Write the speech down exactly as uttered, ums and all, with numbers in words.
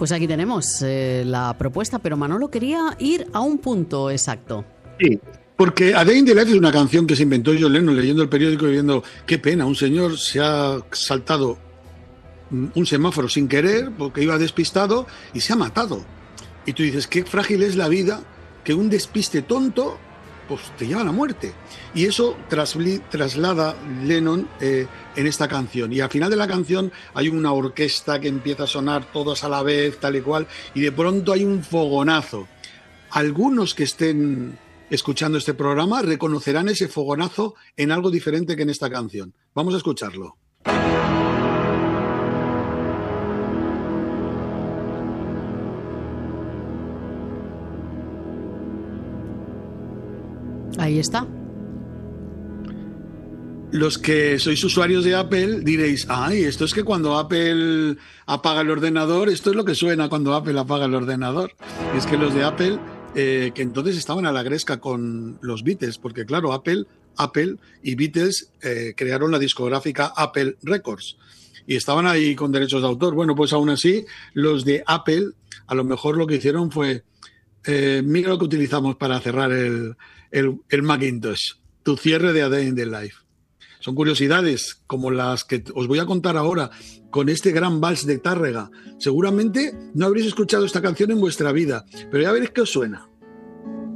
Pues aquí tenemos eh, la propuesta, pero Manolo quería ir a un punto exacto. Sí, porque A Day in the Life es una canción que se inventó John Lennon leyendo el periódico y viendo qué pena, un señor se ha saltado un semáforo sin querer porque iba despistado y se ha matado. Y tú dices, qué frágil es la vida, que un despiste tonto pues te lleva a la muerte. Y eso trasli- traslada Lennon eh, en esta canción. Y al final de la canción hay una orquesta que empieza a sonar todas a la vez, tal y cual, y de pronto hay un fogonazo. Algunos que estén escuchando este programa reconocerán ese fogonazo en algo diferente que en esta canción. Vamos a escucharlo. Ahí está. Los que sois usuarios de Apple diréis, ay, esto es que cuando Apple apaga el ordenador, esto es lo que suena cuando Apple apaga el ordenador. Y es que los de Apple, eh, que entonces estaban a la gresca con los Beatles, porque claro, Apple, Apple y Beatles eh, crearon la discográfica Apple Records y estaban ahí con derechos de autor. Bueno, pues aún así, los de Apple a lo mejor lo que hicieron fue, eh, mira lo que utilizamos para cerrar el, el, el Macintosh, tu cierre de A Day in the Life. Son curiosidades como las que os voy a contar ahora con este gran vals de Tárrega. Seguramente no habréis escuchado esta canción en vuestra vida, pero ya veréis que os suena.